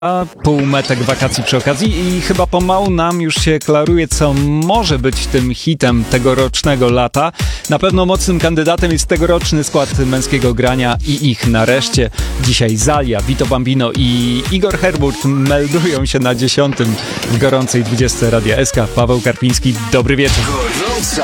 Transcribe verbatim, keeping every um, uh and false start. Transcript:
A półmetek wakacji przy okazji i chyba pomału nam już się klaruje, co może być tym hitem tegorocznego lata. Na pewno mocnym kandydatem jest tegoroczny skład męskiego grania i ich nareszcie. Dzisiaj Zalia, Vito Bambino i Igor Herburt meldują się na dziesiątym w gorącej dwudziestce Radia S K. Paweł Karpiński, dobry wieczór.